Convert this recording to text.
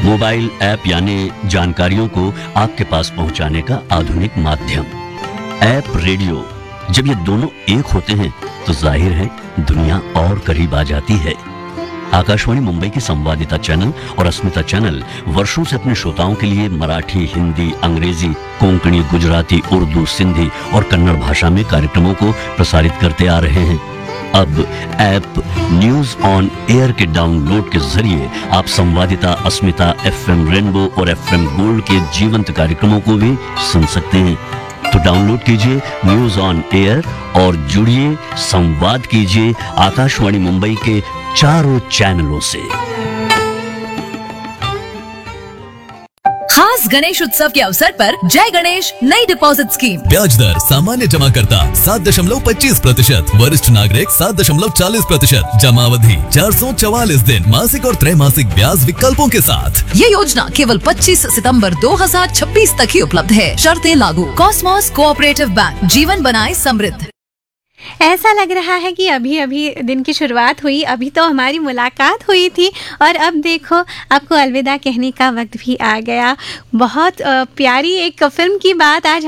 Mobile app यानी जानकारियों को आपके पास पहुंचाने का आधुनिक माध्यम। ऐप, रेडियो, जब ये दोनों एक होते हैं तो जाहिर है दुनिया और करीब आ जाती है। आकाशवाणी मुंबई की संवादिता चैनल और अस्मिता चैनल वर्षों से अपने श्रोताओं के लिए मराठी, हिंदी, अंग्रेजी, कोंकणी, गुजराती, उर्दू, सिंधी और कन्नड़ भाषा में कार्यक्रमों को प्रसारित करते आ रहे हैं। अब ऐप न्यूज ऑन एयर के डाउनलोड के जरिए आप संवादिता अस्मिता, FM रेनबो और FM गोल्ड के जीवंत कार्यक्रमों को भी सुन सकते हैं। तो डाउनलोड कीजिए न्यूज ऑन एयर और जुड़िए, संवाद कीजिए आकाशवाणी मुंबई के चारों चैनलों से। खास गणेश उत्सव के अवसर पर जय गणेश नई डिपॉजिट स्कीम। ब्याज दर सामान्य जमाकर्ता 7.25%, वरिष्ठ नागरिक 7.40%, जमा अवधि 444 दिन, मासिक और त्रैमासिक ब्याज विकल्पों के साथ। ये योजना केवल 25 सितंबर 2026 तक ही उपलब्ध है। शर्तें लागू। कॉस्मॉस कोऑपरेटिव बैंक, जीवन बनाए समृद्ध। ऐसा लग रहा है कि अभी अभी दिन की शुरुआत हुई, अभी तो हमारी मुलाकात हुई थी और अब देखो आपको अलविदा कहने का वक्त भी आ गया। बहुत प्यारी एक फिल्म की बात आज